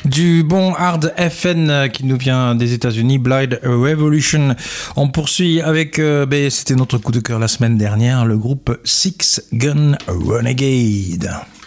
Du bon hard FN qui nous vient des États-Unis, Blind Revolution. On poursuit avec, c'était notre coup de cœur la semaine dernière, le groupe Six Gun Renegade.